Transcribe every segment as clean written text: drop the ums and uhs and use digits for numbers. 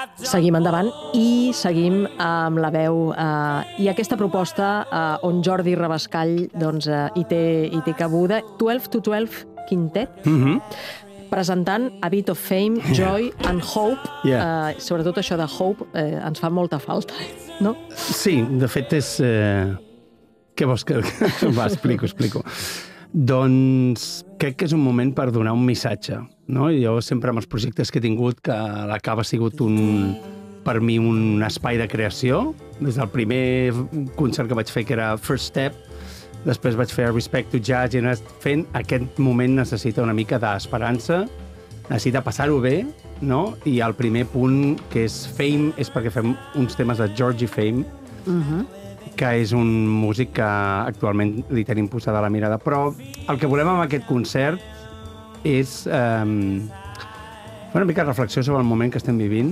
Seguim endavant i seguim amb la veu i aquesta proposta on Jordi Rabascall doncs, hi té cabuda. 12 to 12 Quintet, presentant A Bit of Fame, Joy and Hope. Sobretot això de Hope ens fa molta falta, no? Sí, de fet és... Què vols que... Va, explico. Doncs crec que és un moment per donar un missatge, no? Jo sempre amb els projectes que he tingut que la Cava ha sigut per mi un espai de creació. Des del primer concert que vaig fer, que era First Step, després vaig fer Respect to Judge, i he anat fent. Aquest moment necessita una mica d'esperança, necessita passar-ho bé, no? I el primer punt, que és Fame, és perquè fem uns temes de Georgie Fame, que és un músic que actualment li tenim posada la mirada. Però el que volem amb aquest concert és fer una mica de reflexió sobre el moment que estem vivint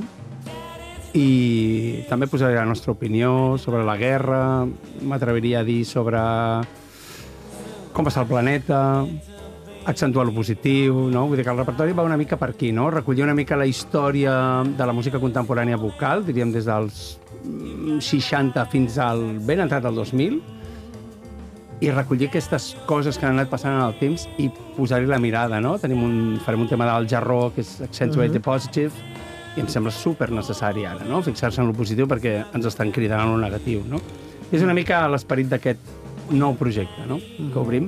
i també posar la nostra opinió sobre la guerra, m'atreviria a dir sobre com està el planeta, accentuar el positiu, no? Vull dir que el repertori va una mica per aquí, no? Recollir una mica la història de la música contemporània vocal, diríem des dels 60 fins al ben entrat al 2000, i recollir aquestes coses que han anat passant en el temps i posar-hi la mirada, no? Farem un tema del Jarró, que és Accentuate the Positive, i em sembla super necessari ara, no? Fixar-se en el positiu perquè ens estan cridant en el negatiu, no? És una mica l'esperit d'aquest nou projecte, no? Que obrim.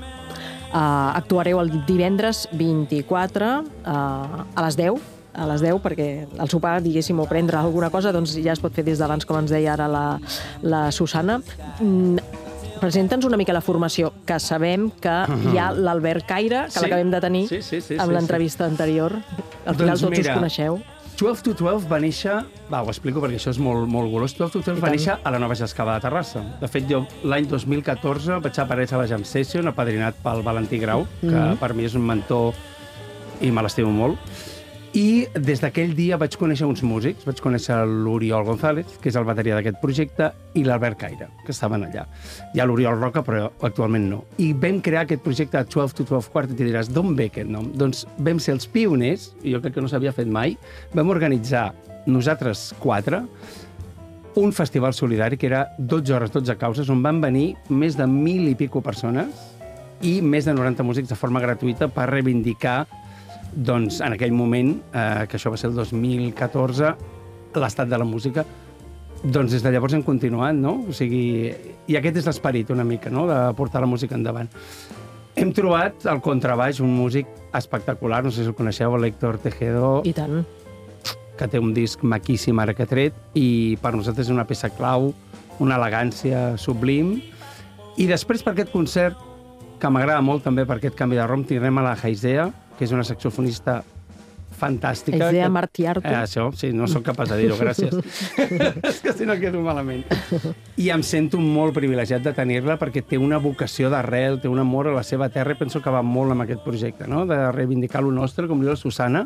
Actuareu el divendres 24 a les 10, perquè el sopar, diguéssim, o prendre alguna cosa, doncs ja es pot fer des d'abans, com ens deia ara la Susana. Presenta'ns una mica la formació, que sabem que hi ha l'Albert Caire, que l'acabem de tenir amb l'entrevista anterior. Al final tots us coneixeu. 12 to 12 va néixer... Ho explico perquè això és molt golós. 12 to 12 va néixer a la Nova Jascava de Terrassa. De fet, jo l'any 2014 vaig aparèixer a la Jam Session, apadrinat pel Valentí Grau, que per mi és un mentor i me l'estimo molt. I des d'aquell dia vaig conèixer uns músics. Vaig conèixer l'Oriol González, que és el bateria d'aquest projecte, i l'Albert Caire, que estaven allà. Hi ha l'Oriol Roca, però actualment no. I vam crear aquest projecte 12 to 12 Quartet, i diràs, d'on ve aquest nom? Doncs vam ser els pioners, i jo crec que no s'havia fet mai, vam organitzar nosaltres 4 un festival solidari que era 12 hores, 12 causes, on van venir més de 1.000 i pico persones i més de 90 músics de forma gratuïta per reivindicar doncs, en aquell moment, que això va ser el 2014, l'estat de la música, doncs des de llavors hem continuat, no? O sigui, i aquest és l'esperit una mica, no?, de portar la música endavant. Hem trobat al contrabaix un músic espectacular, no sé si el coneixeu, l'Héctor Tejedo. I tant. Que té un disc maquíssim ara que ha tret, i per nosaltres és una peça clau, una elegància sublim. I després, per aquest concert, que m'agrada molt també per aquest canvi de rom, tindrem a la Haizea, que és una saxofonista fantàstica. Haizea Martiarto. Això, sí, no sóc capaç de dir-ho, gràcies. És que si no quedo malament. I em sento molt privilegiat de tenir-la perquè té una vocació d'arrel, té un amor a la seva terra, i penso que va molt amb aquest projecte, no?, de reivindicar lo nostre, com diu la Susana,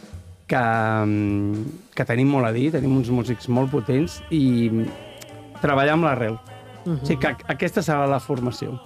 que tenim molt a dir, tenim uns músics molt potents i treballar amb l'arrel. O sigui que aquesta serà la formació.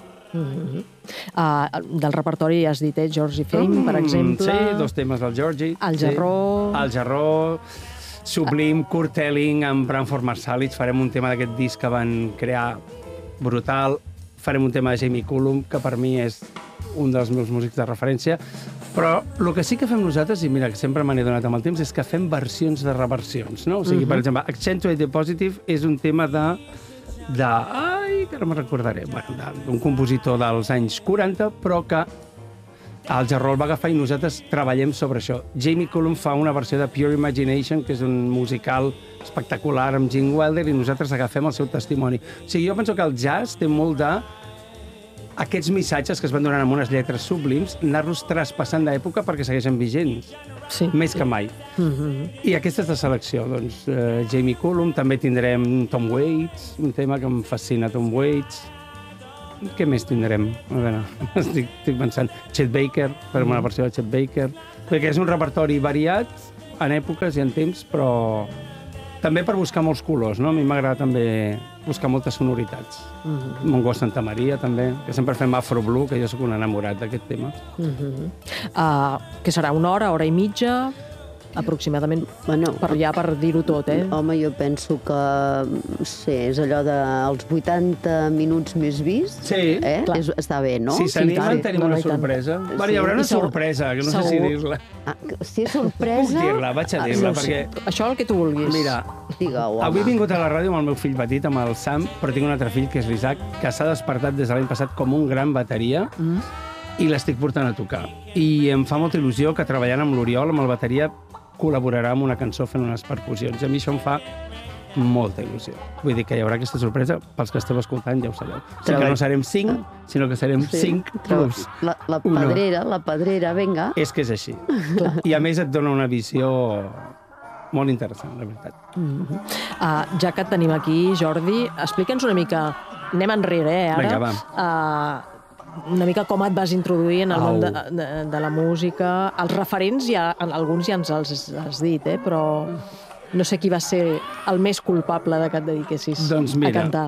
Del repertori has dit, Georgie Fame, per exemple. Sí, 2 temes del Georgie. El Jarró. El Jarró, Sublim, Kurt Elling, amb Branford Marsalis. Farem un tema d'aquest disc que van crear brutal. Farem un tema de Jamie Cullum, que per mi és un dels meus músics de referència. Però el que sí que fem nosaltres, i mira, que sempre me n'he donat amb el temps, és que fem versions de reversions, no? O sigui, per exemple, Accentuate the Positive és un tema ai, que no me'n recordaré, d'un compositor dels anys 40, però que el Jarró el va agafar i nosaltres treballem sobre això. Jamie Cullum fa una versió de Pure Imagination, que és un musical espectacular amb Gene Wilder, i nosaltres agafem el seu testimoni. O sigui, jo penso que el jazz té molt aquests missatges que es van donant amb unes lletres sublims, anar-los traspassant d'època perquè segueixen vigents, més que mai. I aquesta és la selecció, doncs, Jamie Cullum, també tindrem Tom Waits, un tema que em fascina, Tom Waits. Què més tindrem? A veure, estic pensant. Chet Baker, farem una versió de Chet Baker, perquè és un repertori variat en èpoques i en temps, però també per buscar molts colors, no? A mi m'agrada també buscar moltes sonoritats. Mongo Santa Maria, també, que sempre fem Afro Blue, que jo sóc un enamorat d'aquest tema. Que serà 1 hora, hora i mitja? aproximadament, Bueno, per dir-ho tot, eh? Home, jo penso que és allò dels 80 minuts més vists. Sí, clar. Està bé, no? Si s'animen, tenim una i tant. sorpresa. Bueno, hi haurà una sorpresa, que no sé si Segur. dir-la. Si és sorpresa... Puc dir-la, vaig a dir-la, No sé, perquè... això el que tu vulguis. Mira, Digue-ho, home. avui he vingut a la ràdio amb el meu fill petit, amb el Sam, però tinc un altre fill, que és l'Isaac, que s'ha despertat des de l'any passat com un gran bateria i l'estic portant a tocar. I em fa molta il·lusió que treballant amb l'Oriol, amb el bateria, col·laborarà amb una cançó fent unes percussions. I a mi això em fa molta il·lusió. Vull dir que hi haurà aquesta sorpresa, pels que esteu escoltant ja ho sabeu. O sigui que no serem 5, sinó que serem 5 plus. La pedrera, vinga. És que és així. I a més et dona una visió molt interessant, la veritat. Ja que et tenim aquí, Jordi, explica'ns una mica... Anem enrere, ara. Vinga, va. Una mica com et vas introduir en el món de la música. Els referents, alguns ja ens els has dit, però no sé qui va ser el més culpable de que et dediquessis a cantar.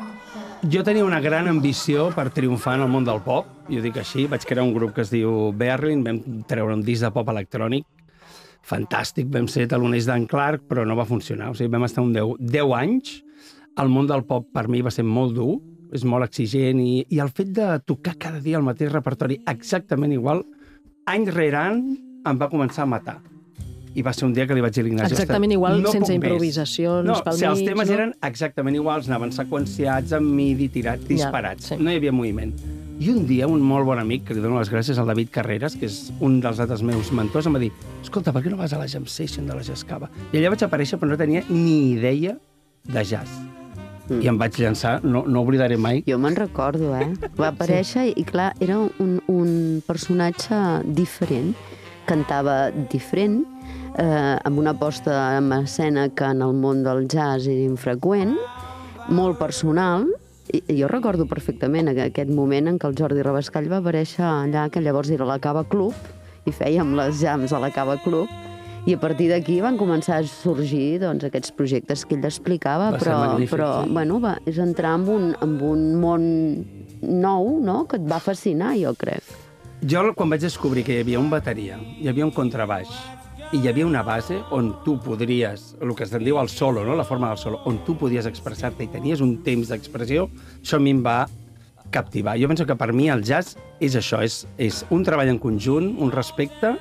Jo tenia una gran ambició per triomfar en el món del pop, i ho dic així. Vaig crear un grup que es diu Berlin, vam treure un disc de pop electrònic, fantàstic, vam ser taloners d'en Clark, però no va funcionar. O sigui, vam estar 10 anys. El món del pop per mi va ser molt dur, és molt exigent, i el fet de tocar cada dia el mateix repertori exactament igual, any rere any, em va començar a matar. I va ser un dia que li vaig dir a l'Ignasi... Exactament igual, sense improvisacions pel mig. Els temes eren exactament iguals, anaven seqüenciats, amb midi, disparats. No hi havia moviment. I un dia, un molt bon amic, que li dono les gràcies, al David Carreras, que és un dels altres meus mentors, em va dir: escolta, per què no vas a la jam session de la Jazzcava? I allà vaig aparèixer, però no tenia ni idea de jazz. I em vaig llançar, no oblidaré mai. Jo me'n recordo, Va aparèixer i, clar, era un personatge diferent. Cantava diferent, amb una posta en escena que en el món del jazz era infreqüent, molt personal. I jo recordo perfectament aquest moment en què el Jordi Rabascall va aparèixer allà, que llavors era la Cava Club, i fèiem les jams a la Cava Club, i a partir d'aquí van començar a sorgir aquests projectes que ell explicava, però bueno, és entrar en un món nou, no?, que et va fascinar, jo crec. Jo, quan vaig descobrir que hi havia un bateria, hi havia un contrabaix, i hi havia una base on tu podries, el que se'n diu el solo, no?, la forma del solo, on tu podies expressar-te i tenies un temps d'expressió, això a mi em va captivar. Jo penso que per mi el jazz és això, és un treball en conjunt, un respecte,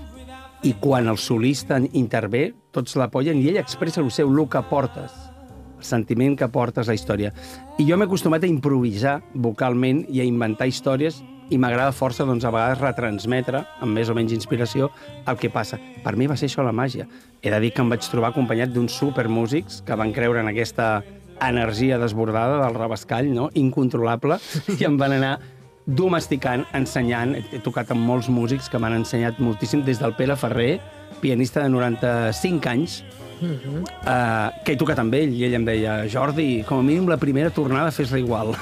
i quan el solista intervé, tots l'apoyen i ell expressa el seu, el que portes, el sentiment que portes, la història. I jo m'he acostumat a improvisar vocalment i a inventar històries, i m'agrada força, doncs, a vegades retransmetre, amb més o menys inspiració, el que passa. Per mi va ser això la màgia. He de dir que em vaig trobar acompanyat d'uns supermúsics que van creure en aquesta energia desbordada del Rabascall, no?, incontrolable, i em van anar domesticant, ensenyant. He tocat amb molts músics que m'han ensenyat moltíssim, des del Pere Ferrer, pianista de 95 anys, que he tocat amb ell, i ell em deia: Jordi, com a mínim la primera tornada fes-la igual.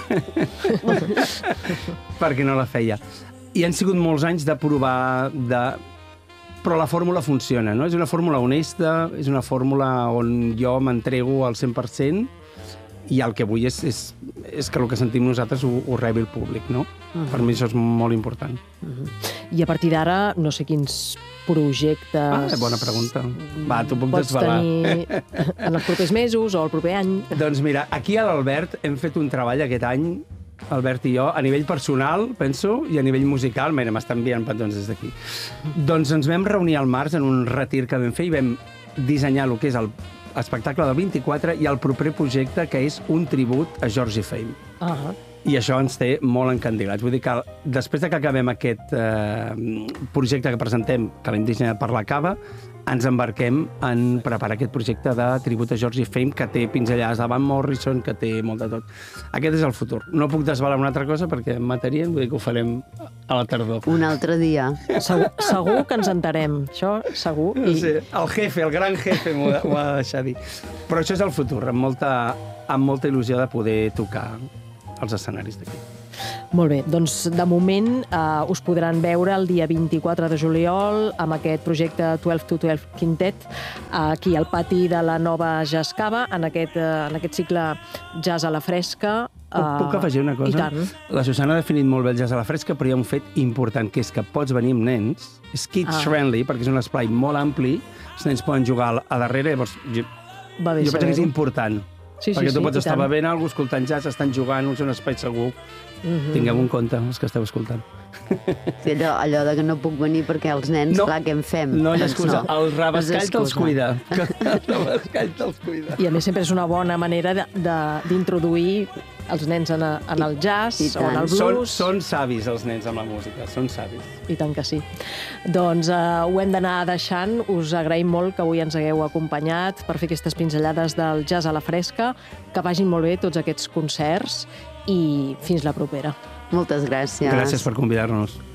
Perquè no la feia. I han sigut molts anys de provar, però la fórmula funciona, no? És una fórmula honesta, és una fórmula on jo m'entrego al 100%, i el que vull és que el que sentim nosaltres ho rebi el públic, no? Per mi això és molt important. I a partir d'ara, no sé quins projectes... Bona pregunta. Va, t'ho puc pots desvelar. tenir en els propers mesos o el proper any? Doncs mira, aquí a l'Albert hem fet un treball aquest any, Albert i jo, a nivell personal, penso, i a nivell musical. Mira, m'estan enviant petons des d'aquí. Doncs ens vam reunir al març en un retir que vam fer i vam dissenyar el que és l'espectacle del 24 i el proper projecte, que és un tribut a Georgie Fame. I això ens té molt encandilats. Vull dir que després que acabem aquest projecte que presentem, que l'hem dissenyat per la Cava, ens embarquem en preparar aquest projecte de tribut a Georgie Fame, que té pinzellades de Van Morrison, que té molt de tot. Aquest és el futur. No puc desvelar una altra cosa perquè em matarien, vull dir que ho farem a la tardor. Un altre dia. Segur que ens entarem, això segur. No sé, el jefe, el gran jefe m'ho ha de deixar dir. Però això és el futur, amb molta il·lusió de poder tocar els escenaris d'aquí. Molt bé, doncs de moment us podran veure el dia 24 de juliol amb aquest projecte 12 to 12 Quintet aquí al pati de la nova Jazzcava, en aquest cicle Jazz a la Fresca, Puc afegir una cosa? I tant. La Susana ha definit molt bé el jazz a la fresca, però hi ha un fet important, que és que pots venir amb nens, és kids-friendly, perquè és un espai molt ampli, els nens poden jugar a darrere, llavors jo penso que és important, perquè tu pots estar bevent alguna cosa, escoltant jazz, estan jugant, és un espai segur. Tingueu en compte, els que esteu escoltant. Sí, allò de que no puc venir perquè els nens, clar, què en fem? No hi ha excusa, el rabascall te'ls cuida. El rabascall te'ls cuida. I a més sempre és una bona manera d'introduir els nens en el jazz o en el blues. Són savis els nens amb la música, són savis. I tant que sí. Doncs ho hem d'anar deixant. Us agraïm molt que avui ens hagueu acompanyat per fer aquestes pinzellades del jazz a la fresca. Que vagin molt bé tots aquests concerts i fins la propera. Moltes gràcies. Gràcies per convidar-nos.